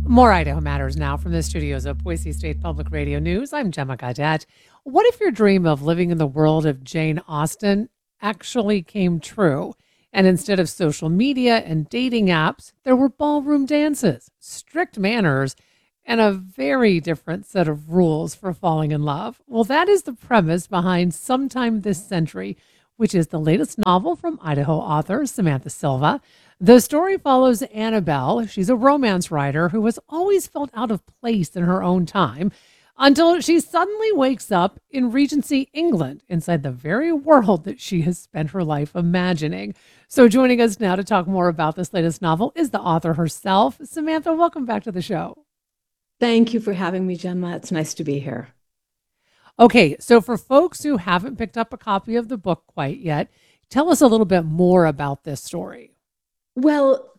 More Idaho Matters now from the studios of Boise State Public Radio News. I'm Gemma Gadet. What if your dream of living in the world of Jane Austen actually came true? And instead of social media and dating apps, there were ballroom dances, strict manners, and a very different set of rules for falling in love. Well, that is the premise behind Sometime This Century, which is the latest novel from Idaho author Samantha Silva. The story follows Annabelle. She's a romance writer who has always felt out of place in her own time until she suddenly wakes up in Regency, England, inside the very world that she has spent her life imagining. So, joining us now to talk more about this latest novel is the author herself. Samantha, welcome back to the show. Thank you for having me, Gemma. It's nice to be here. Okay, so for folks who haven't picked up a copy of the book quite yet, tell us a little bit more about this story. Well,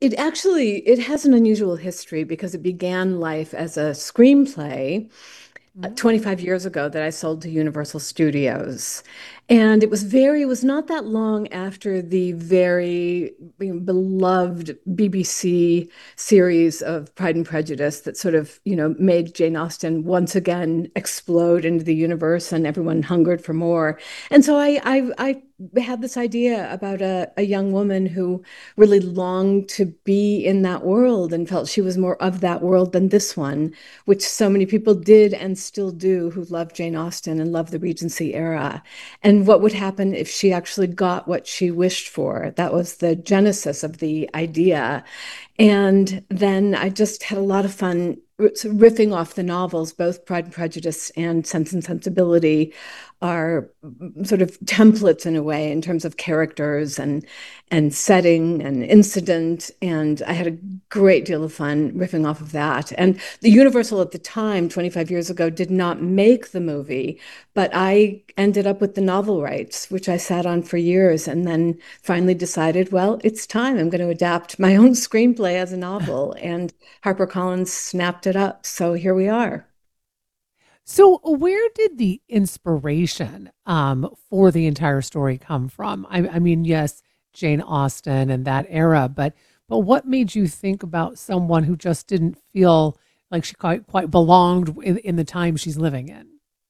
it has an unusual history because it began life as a screenplay Mm. 25 years ago that I sold to Universal Studios. And it was not that long after the very beloved BBC series of Pride and Prejudice that sort of, made Jane Austen once again explode into the universe and everyone hungered for more. And so I had this idea about a young woman who really longed to be in that world and felt she was more of that world than this one, which so many people did and still do who love Jane Austen and love the Regency era. And what would happen if she actually got what she wished for? That was the genesis of the idea. And then I just had a lot of fun riffing off the novels. Both Pride and Prejudice and Sense and Sensibility are sort of templates in a way in terms of characters and setting and incident. And I had a great deal of fun riffing off of that. And the Universal at the time, 25 years ago, did not make the movie, but I ended up with the novel rights, which I sat on for years, and then finally decided, well, it's time. I'm going to adapt my own screenplay as a novel. And HarperCollins snapped it up. So here we are. So, where did the inspiration for the entire story come from? I mean, yes, Jane Austen and that era, but what made you think about someone who just didn't feel like she quite belonged in the time she's living in?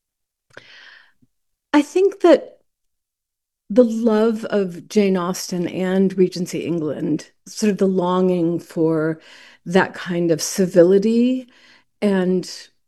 I think that the love of Jane Austen and Regency England, sort of the longing for that kind of civility and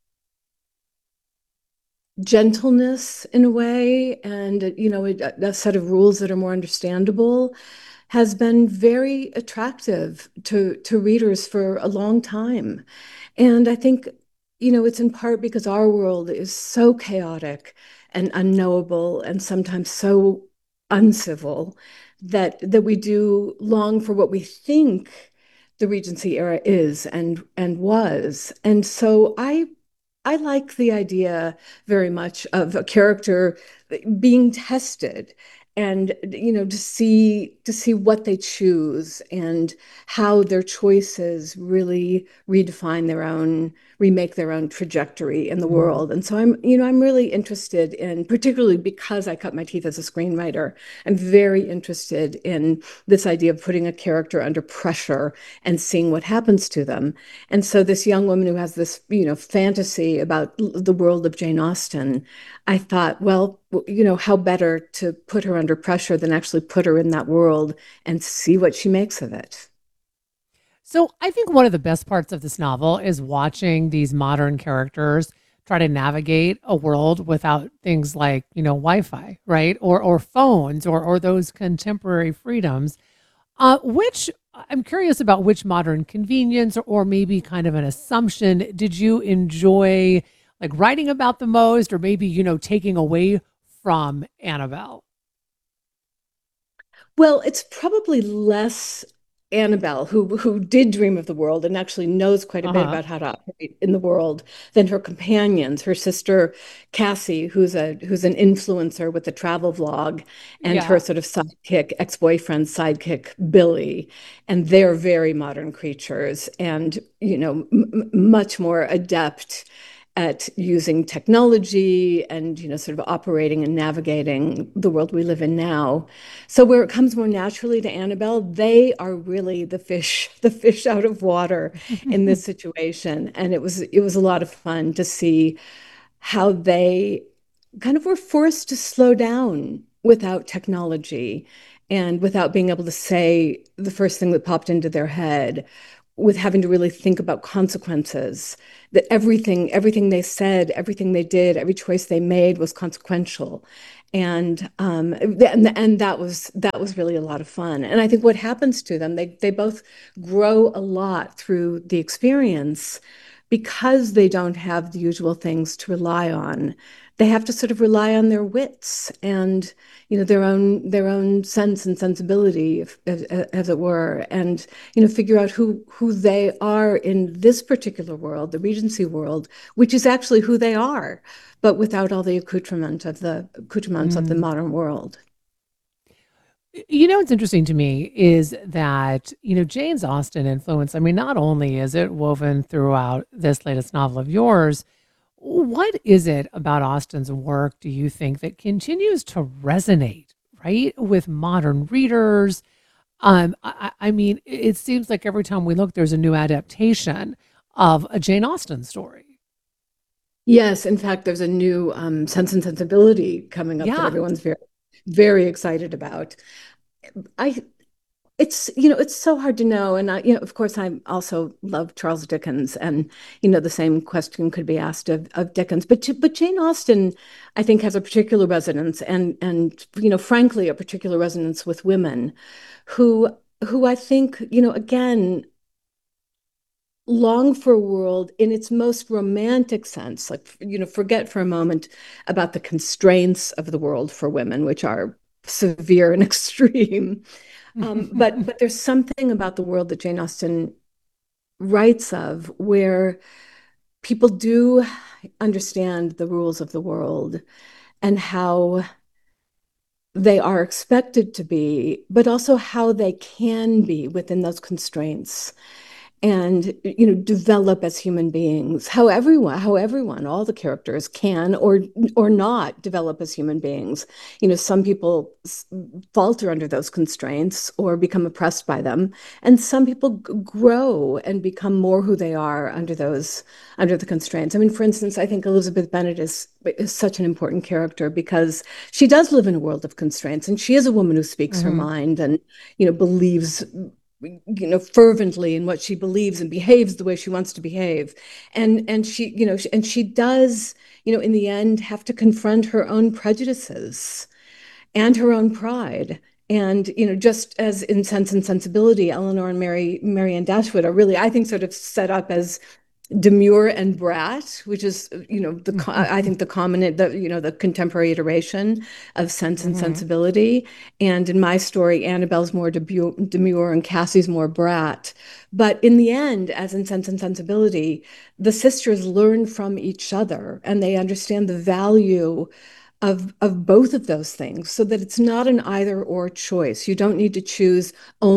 gentleness in a way, and a set of rules that are more understandable, has been very attractive to readers for a long time. And I think, it's in part because our world is so chaotic and unknowable and sometimes so uncivil that we do long for what we think the Regency era is and was. And so I like the idea very much of a character being tested and to see what they choose and how their choices really remake their own trajectory in the world. And so I'm really interested in, particularly because I cut my teeth as a screenwriter, I'm very interested in this idea of putting a character under pressure and seeing what happens to them. And so this young woman who has this, fantasy about the world of Jane Austen, I thought, well, how better to put her under pressure than actually put her in that world and see what she makes of it. So I think one of the best parts of this novel is watching these modern characters try to navigate a world without things like, Wi-Fi, right? Or phones or those contemporary freedoms. Which I'm curious about which modern convenience or maybe kind of an assumption did you enjoy like writing about the most or maybe, taking away from Annabelle? Well, it's probably less Annabelle, who did dream of the world and actually knows quite a bit Uh-huh. about how to operate in the world, than her companions, her sister Cassie, who's an influencer with a travel vlog, and her Yeah. sort of sidekick, ex-boyfriend sidekick Billy, and they're very modern creatures, and much more adept at using technology and, sort of operating and navigating the world we live in now. So where it comes more naturally to Annabelle, they are really the fish out of water in this situation. And it was a lot of fun to see how they kind of were forced to slow down without technology and without being able to say the first thing that popped into their head, with having to really think about consequences, that everything they said, everything they did, every choice they made was consequential. And that was really a lot of fun. And I think what happens to them, they both grow a lot through the experience because they don't have the usual things to rely on. They have to sort of rely on their wits and, their own sense and sensibility, as it were, and, figure out who they are in this particular world, the Regency world, which is actually who they are, but without all the accoutrements of the Mm. modern world. What's interesting to me is that, Jane's Austen influence, I mean, not only is it woven throughout this latest novel of yours, what is it about Austen's work, do you think, that continues to resonate, right, with modern readers? I mean, it seems like every time we look, there's a new adaptation of a Jane Austen story. Yes, in fact, there's a new Sense and Sensibility coming up that Yeah. everyone's very, very excited about. I it's so hard to know, and of course, I also love Charles Dickens, and the same question could be asked of Dickens, but Jane Austen, I think, has a particular resonance, and frankly, a particular resonance with women, who who I think, again, long for a world in its most romantic sense, like, forget for a moment about the constraints of the world for women, which are severe and extreme. But there's something about the world that Jane Austen writes of where people do understand the rules of the world and how they are expected to be, but also how they can be within those constraints and develop as human beings, how everyone, all the characters can or not develop as human beings. Some people falter under those constraints or become oppressed by them, and some people grow and become more who they are under the constraints. I mean, for instance, I think Elizabeth Bennet is such an important character because she does live in a world of constraints, and she is a woman who speaks her Hmm. mind and believes fervently in what she believes and behaves the way she wants to behave. And she does, in the end, have to confront her own prejudices and her own pride. And just as in Sense and Sensibility, Eleanor and Marianne Dashwood are really, I think, sort of set up as demure and brat, which is, I think the common, the contemporary iteration of Sense and Hmm. Sensibility. And in my story, Annabelle's more demure and Cassie's more brat. But in the end, as in Sense and Sensibility, the sisters learn from each other and they understand the value of both of those things, so that it's not an either or choice. You don't need to choose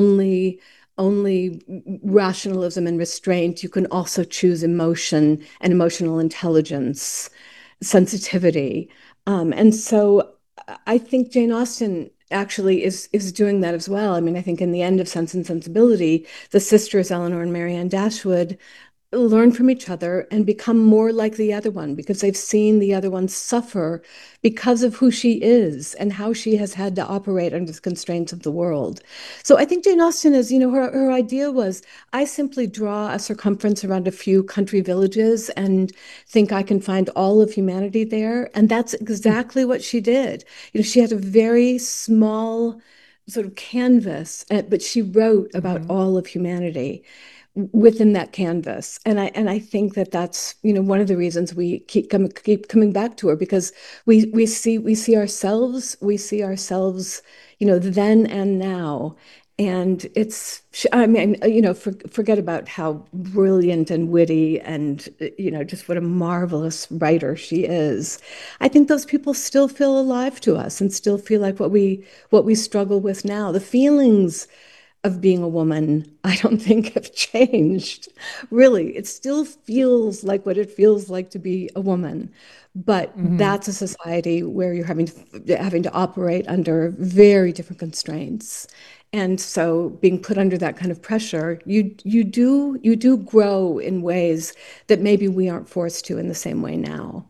only rationalism and restraint. You can also choose emotion and emotional intelligence, sensitivity. And so I think Jane Austen actually is doing that as well. I mean, I think in the end of Sense and Sensibility, the sisters Eleanor and Marianne Dashwood learn from each other and become more like the other one because they've seen the other one suffer because of who she is and how she has had to operate under the constraints of the world. So I think Jane Austen is, her idea was, I simply draw a circumference around a few country villages and think I can find all of humanity there. And that's exactly what she did. She had a very small sort of canvas, but she wrote about Hmm. all of humanity within that canvas. And I think that that's one of the reasons we keep coming back to her, because we see ourselves then and now. And I mean, forget about how brilliant and witty and just what a marvelous writer she is. I think those people still feel alive to us and still feel like what we struggle with now, the feelings of being a woman, I don't think have changed. Really, it still feels like what it feels like to be a woman. But Hmm. that's a society where you're having to operate under very different constraints. And so being put under that kind of pressure, you do grow in ways that maybe we aren't forced to in the same way now.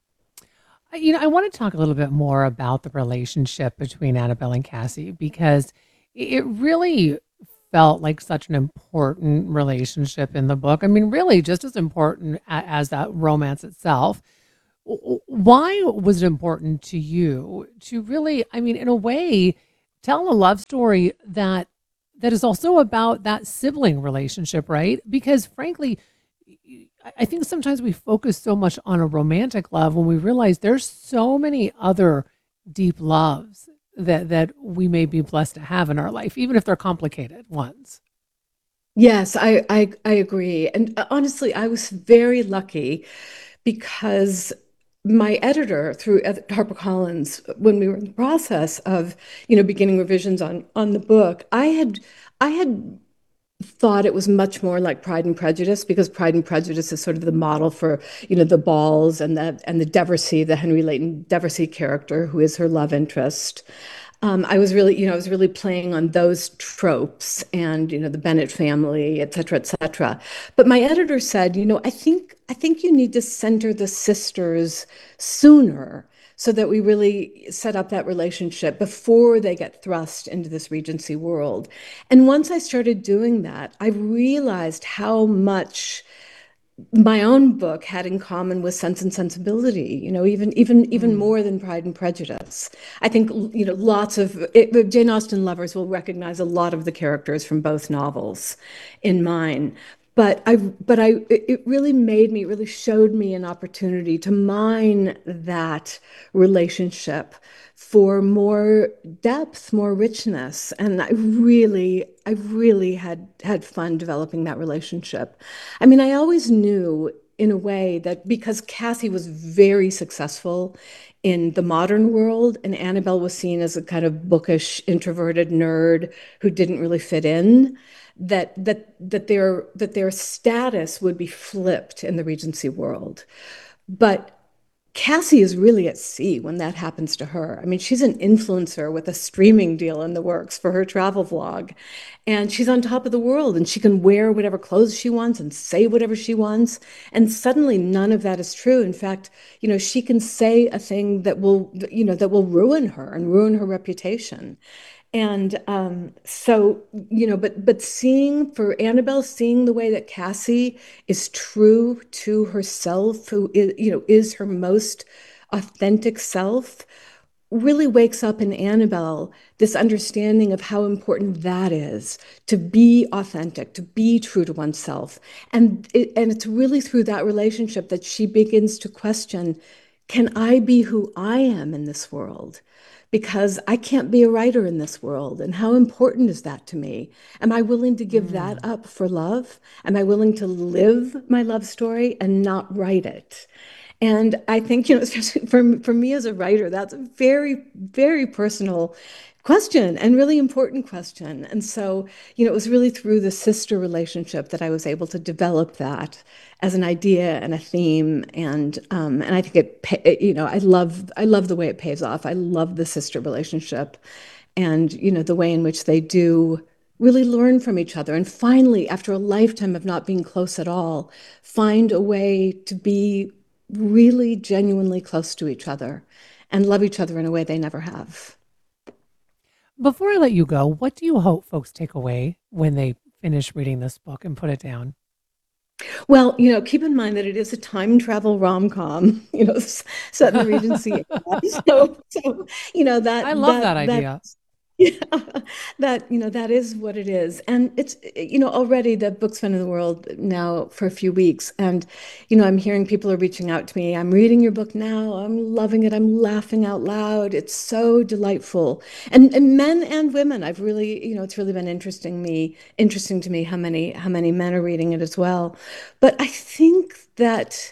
I want to talk a little bit more about the relationship between Annabelle and Cassie because it really felt like such an important relationship in the book. I mean, really, just as important as that romance itself. Why was it important to you to really, I mean, in a way, tell a love story that is also about that sibling relationship, right? Because frankly, I think sometimes we focus so much on a romantic love when we realize there's so many other deep loves that we may be blessed to have in our life, even if they're complicated ones. Yes, I agree. And honestly, I was very lucky because my editor through HarperCollins, when we were in the process of, beginning revisions on the book, I had thought it was much more like Pride and Prejudice because Pride and Prejudice is sort of the model for, the balls and the Deversey, the Henry Layton Deversey character who is her love interest. I was really playing on those tropes and, the Bennett family, et cetera, et cetera. But my editor said, I think you need to center the sisters sooner so that we really set up that relationship before they get thrust into this Regency world. And once I started doing that, I realized how much my own book had in common with Sense and Sensibility, even Mm. more than Pride and Prejudice. I think, lots of Jane Austen lovers will recognize a lot of the characters from both novels in mine. It really really showed me an opportunity to mine that relationship for more depth, more richness. And I really had fun developing that relationship. I mean, I always knew in a way that because Cassie was very successful in the modern world, and Annabelle was seen as a kind of bookish, introverted nerd who didn't really fit in, that their status would be flipped in the Regency world. But Cassie is really at sea when that happens to her. I mean, she's an influencer with a streaming deal in the works for her travel vlog. And she's on top of the world and she can wear whatever clothes she wants and say whatever she wants. And suddenly none of that is true. In fact, she can say a thing that will ruin her and ruin her reputation. And but seeing for Annabelle, seeing the way that Cassie is true to herself, who is her most authentic self, really wakes up in Annabelle this understanding of how important that is to be authentic, to be true to oneself. And it's really through that relationship that she begins to question, can I be who I am in this world? Because I can't be a writer in this world. And how important is that to me? Am I willing to give that Mm. up for love? Am I willing to live my love story and not write it? And I think, especially for me as a writer, that's a very, very personal question and really important question. And so, it was really through the sister relationship that I was able to develop that as an idea and a theme. And I think I love the way it pays off. I love the sister relationship and, the way in which they do really learn from each other. And finally, after a lifetime of not being close at all, find a way to be really genuinely close to each other and love each other in a way they never have. Before I let you go, what do you hope folks take away when they finish reading this book and put it down? Well, keep in mind that it is a time travel rom-com, set in the Regency era. So, I love that that idea. yeah, that is what it is. And it's, already the book's been in the world now for a few weeks. And, I'm hearing people are reaching out to me. I'm reading your book now. I'm loving it. I'm laughing out loud. It's so delightful. And men and women, I've really, it's really been interesting to me how many men are reading it as well. But I think that,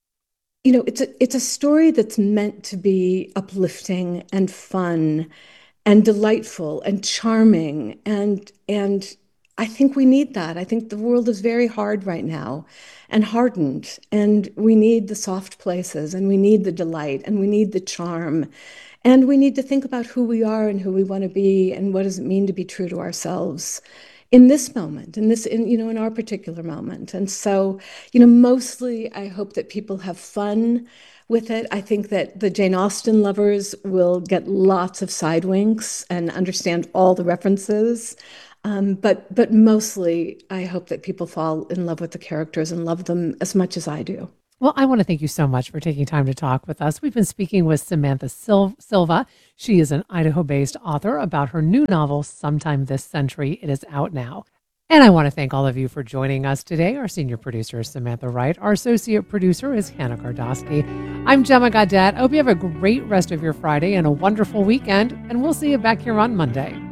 it's a story that's meant to be uplifting and fun and delightful and charming. And I think we need that. I think the world is very hard right now and hardened, and we need the soft places, and we need the delight, and we need the charm, and we need to think about who we are and who we want to be and what does it mean to be true to ourselves in this moment, in our particular moment. And so, mostly I hope that people have fun with it. I think that the Jane Austen lovers will get lots of side winks and understand all the references. But mostly, I hope that people fall in love with the characters and love them as much as I do. Well, I want to thank you so much for taking time to talk with us. We've been speaking with Samantha Silva. She is an Idaho based author about her new novel, Sometime This Century. It is out now. And I want to thank all of you for joining us today. Our senior producer is Samantha Wright. Our associate producer is Hannah Gardosky. I'm Gemma Gadet. I hope you have a great rest of your Friday and a wonderful weekend. And we'll see you back here on Monday.